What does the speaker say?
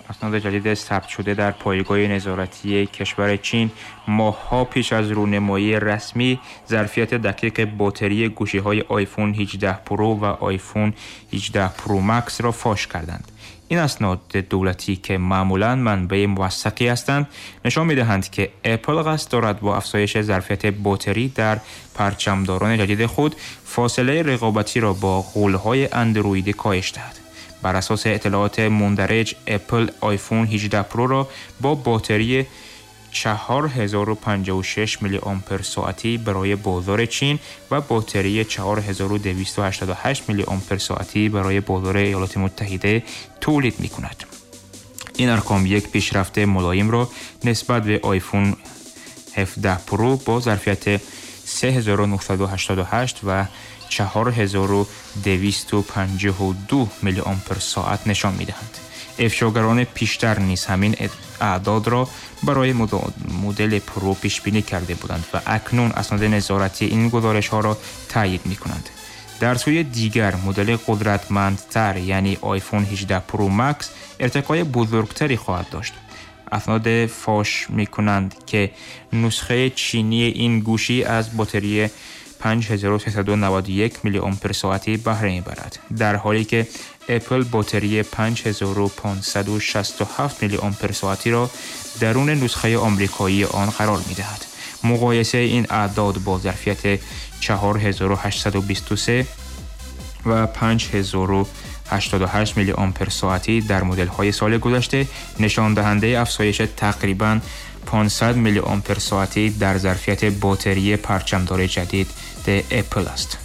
اسناد جدید ثبت شده در پایگاه نظارتی کشور چین ماه‌ها پیش از رونمایی رسمی ظرفیت دقیق باتری گوشی‌های آیفون 18 پرو و آیفون 18 پرو مکس را فاش کردند. این اسناد دولتی که معمولاً منبع موثقی هستند نشان می‌دهند که اپل قصد دارد با افزایش ظرفیت باتری در پرچمداران جدید خود فاصله رقابتی را با غول‌های اندرویدی کاهش دهد. بر اساس اطلاعات مندرج، اپل آیفون 18 پرو را با باتری 4056 میلی آمپر ساعتی برای بازار چین و باتری 4288 میلی آمپر ساعتی برای بازار ایالات متحده تولید می‌کند. این ارقام یک پیشرفت ملایم را نسبت به آیفون 17 پرو با ظرفیت 3988 و 4252 میلی آمپر ساعت نشان می‌دهند. افشاگران پیشتر نیز همین اعداد را برای مدل پرو پیش بینی کرده بودند و اکنون اسناد نظارتی این گزارش‌ها را تایید می‌کنند. در سوی دیگر مدل قدرتمندتر یعنی آیفون 18 پرو مکس ارتقای بزرگتری خواهد داشت. اسناد فاش می‌کنند که نسخه چینی این گوشی از باتری 5391 میلی آمپر ساعتی بهره می‌برد، در حالی که اپل باتری 5567 میلی آمپر ساعتی را درون نسخه آمریکایی آن قرار می‌دهد. مقایسه این اعداد با ظرفیت 4823 و 5088 میلی آمپر ساعتی در مدل‌های سال گذشته نشان دهنده افزایش تقریباً 500 میلی آمپر ساعتی در ظرفیت باتری پرچمدار جدید اپل است.